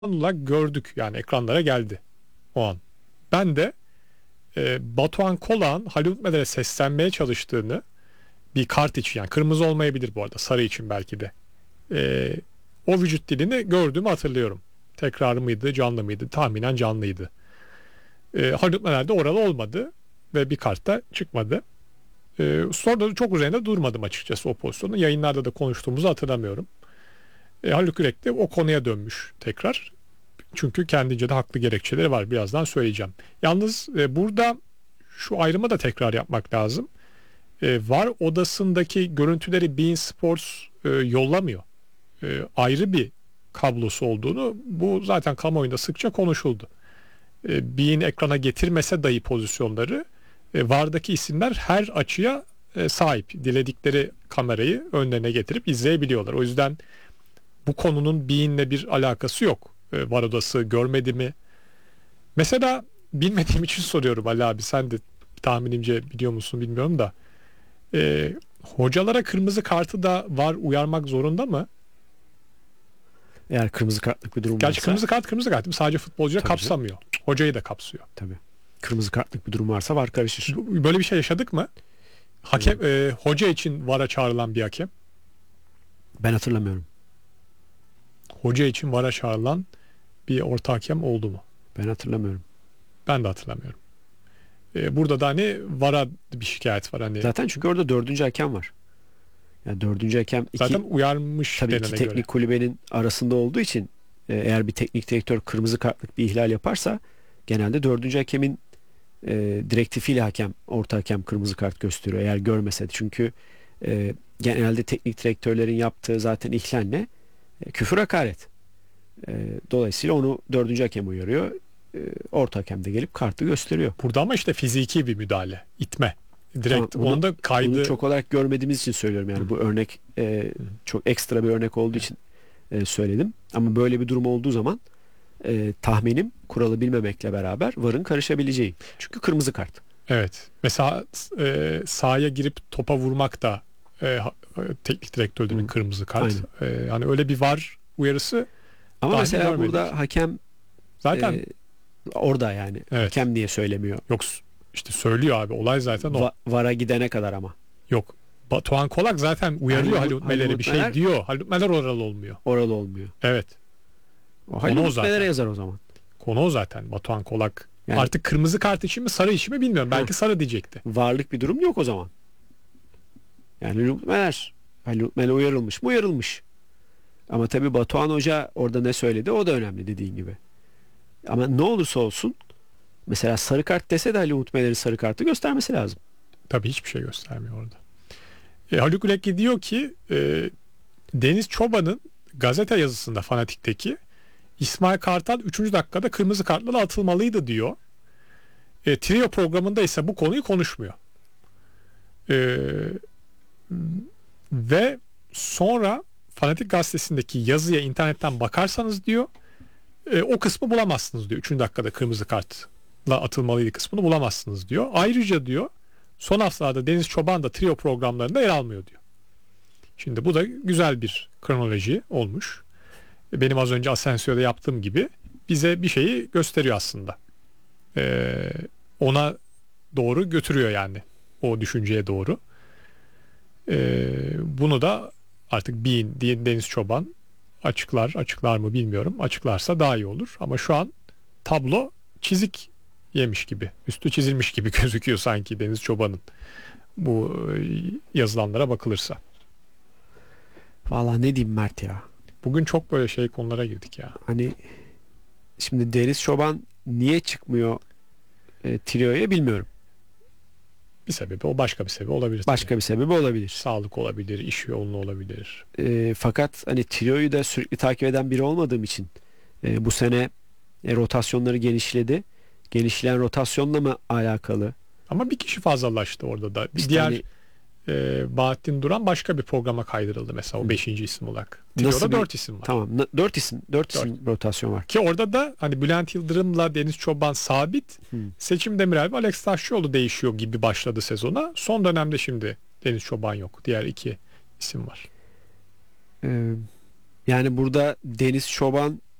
olarak gördük, yani ekranlara geldi o an. Ben de Batuhan Kolak'ın Halil Utmeler'e seslenmeye çalıştığını, bir kart için, yani kırmızı olmayabilir bu arada, sarı için belki de, e, o vücut dilini gördüğümü hatırlıyorum. Tekrar mıydı, canlı mıydı? Tahminen canlıydı. Halil Utmeler de oralı olmadı ve bir kart da çıkmadı. Sonra da çok üzerinde durmadım açıkçası o pozisyonu. Yayınlarda da konuştuğumuzu hatırlamıyorum. Haluk Yürek de o konuya dönmüş tekrar. Çünkü kendince de haklı gerekçeleri var. Birazdan söyleyeceğim. Yalnız burada şu ayrımı da tekrar yapmak lazım. VAR odasındaki görüntüleri beIN Sports yollamıyor. Ayrı bir kablosu olduğunu, bu zaten kamuoyunda sıkça konuşuldu. beIN ekrana getirmese dahi pozisyonları, VAR'daki isimler her açıya sahip. Diledikleri kamerayı önlerine getirip izleyebiliyorlar. O yüzden bu konunun beIN'le bir alakası yok. VAR odası görmedi mi? Mesela bilmediğim için soruyorum Ali abi. Sen de tahminimce biliyor musun bilmiyorum da. Hocalara kırmızı kartı da VAR uyarmak zorunda mı? Eğer kırmızı kartlık bir durum Gerçi varsa. kırmızı kart kırmızı kart değil mi? Sadece futbolcuya Tabii kapsamıyor. Hocayı da kapsıyor. Tabii. Kırmızı kartlık bir durum varsa VAR karışır. Böyle bir şey yaşadık mı? Hakem, hoca için VAR'a çağrılan bir hakem. Ben hatırlamıyorum. Hoca için VAR'a çağrılan bir orta hakem oldu mu? Ben hatırlamıyorum. Ben de hatırlamıyorum. Burada da hani VAR'a bir şikayet var. Hani Zaten çünkü orada dördüncü hakem var. Yani dördüncü hakem zaten uyarmış tabii iki denene teknik göre. kulübenin arasında olduğu için eğer bir teknik direktör kırmızı kartlık bir ihlal yaparsa genelde dördüncü hakemin direktifiyle orta hakem kırmızı kart gösteriyor eğer görmese de. Çünkü genelde teknik direktörlerin yaptığı zaten ihlal ne? Küfür, hakaret. Dolayısıyla onu dördüncü hakem uyarıyor. Orta hakem de gelip kartı gösteriyor. Burada ama işte fiziki bir müdahale, itme. Direkt Tamam, onun da kaydı. bunu çok olarak görmediğimiz için söylüyorum. Yani bu örnek çok ekstra bir örnek olduğu için söyledim. Ama böyle bir durum olduğu zaman tahminim kuralı bilmemekle beraber VAR'ın karışabileceği. Çünkü kırmızı kart. Evet. Mesela sahaya girip topa vurmak da teknik direktörlerin kırmızı kart. Hani öyle bir VAR uyarısı Ama daha mesela görmedik. burada hakem Zaten orada yani evet. hakem diye söylemiyor. Yok, işte söylüyor abi, olay zaten o. VAR'a gidene kadar ama. Yok. Batuhan Kolak zaten uyarıyor Halil Utmeler'e, bir şey Utmeler diyor. Halil Utmeler oralı olmuyor. Oralı olmuyor. Evet. O Halil Utmeler'e yazar o zaman. Konu o zaten. Batuhan Kolak Yani, artık kırmızı kart için mi sarı için mi bilmiyorum. Belki sarı diyecekti. Varlık bir durum yok o zaman. Yani Halil Utmeler uyarılmış mı? Uyarılmış. Ama tabii Batuhan Hoca orada ne söyledi o da önemli dediğin gibi. Ama ne olursa olsun mesela sarı kart dese de Halil Utmeler'in sarı kartı göstermesi lazım. Tabii hiçbir şey göstermiyor orada. Haluk Bilek diyor ki Deniz Çoban'ın gazete yazısında, Fanatik'teki, İsmail Kartal 3. dakikada kırmızı kartla da atılmalıydı diyor. Trio programında ise bu konuyu konuşmuyor. Ve sonra Fanatik gazetesindeki yazıya internetten bakarsanız diyor, o kısmı bulamazsınız diyor. 3. dakikada kırmızı kartla atılmalıydı kısmını bulamazsınız diyor. Ayrıca diyor son haftalarda Deniz Çoban da trio programlarında yer almıyor diyor. Şimdi bu da güzel bir kronoloji olmuş. Benim az önce Asensio'da yaptığım gibi bize bir şeyi gösteriyor aslında. Ona doğru götürüyor yani. O düşünceye doğru. Bunu da artık beIN, Deniz Çoban açıklar mı bilmiyorum. Açıklarsa daha iyi olur. Ama şu an tablo çizik yemiş gibi. Üstü çizilmiş gibi gözüküyor sanki Deniz Çoban'ın, bu yazılanlara bakılırsa. Vallahi ne diyeyim Mert ya. Bugün çok böyle şey konulara girdik ya. Hani şimdi Deniz Çoban niye çıkmıyor trio'ya bilmiyorum. Bir sebebi o, başka bir sebebi olabilir. Başka tabii. bir sebebi olabilir. Sağlık olabilir, iş yoğunluğu olabilir. Fakat hani trio'yu da sürekli takip eden biri olmadığım için bu sene rotasyonları genişledi. Genişleyen rotasyonla mı alakalı? Ama bir kişi fazlalaştı orada da. İşte Diğer hani, Bahattin Duran başka bir programa kaydırıldı mesela, o 5. isim olarak. Nasıl Trio'da bir- 4 isim var. Tamam. 4 isim rotasyon var. Ki orada da hani Bülent Yıldırım'la Deniz Çoban sabit. Seçim Demirel ve Alex Taşçıoğlu değişiyor gibi başladı sezona. Son dönemde şimdi Deniz Çoban yok. Diğer 2 isim var. Yani burada Deniz Çoban